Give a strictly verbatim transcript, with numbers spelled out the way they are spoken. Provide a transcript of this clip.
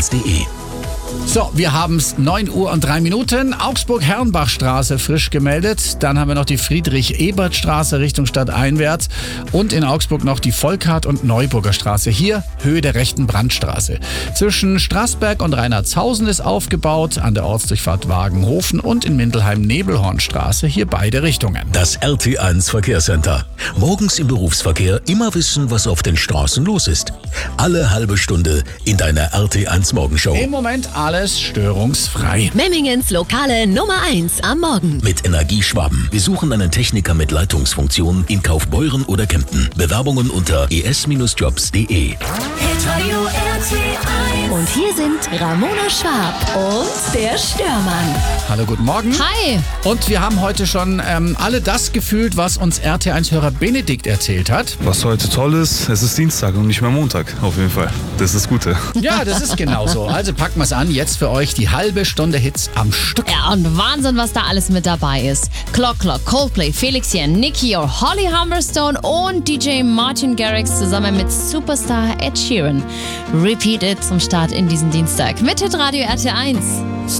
eins punkt de. So, wir haben es neun Uhr und drei Minuten. Augsburg-Herrenbachstraße frisch gemeldet. Dann haben wir noch die Friedrich-Ebert-Straße Richtung Stadt einwärts. Und in Augsburg noch die Volkart- und Neuburger Straße. Hier Höhe der rechten Brandstraße. Zwischen Straßberg und Reinhardshausen ist aufgebaut. An der Ortsdurchfahrt Wagenhofen und in Mindelheim-Nebelhornstraße. Hier beide Richtungen. Das R T eins Verkehrscenter. Morgens im Berufsverkehr immer wissen, was auf den Straßen los ist. Alle halbe Stunde in deiner R T eins Morgenshow. Im Moment alles störungsfrei. Memmingens lokale Nummer eins am Morgen. Mit Energieschwaben. Wir suchen einen Techniker mit Leitungsfunktion in Kaufbeuren oder Kempten. Bewerbungen unter e s jobs punkt de. Und hier sind Ramona Schwab und der Störmann. Hallo, guten Morgen. Hi. Und wir haben heute schon ähm, alle das gefühlt, was uns R T eins-Hörer Benedikt erzählt hat. Was heute toll ist, es ist Dienstag und nicht mehr Montag, auf jeden Fall. Das ist das Gute. Ja, das ist genauso. Also packen wir es an. Jetzt für euch die halbe Stunde Hits am Stück. Ja, und Wahnsinn, was da alles mit dabei ist. Clock Clock, Coldplay, Felix Jen, Nicky or Holly Humberstone und D J Martin Garrix zusammen mit Superstar Ed Sheeran. Repeat it zum Start in diesen Dienstag mit Hitradio R T eins.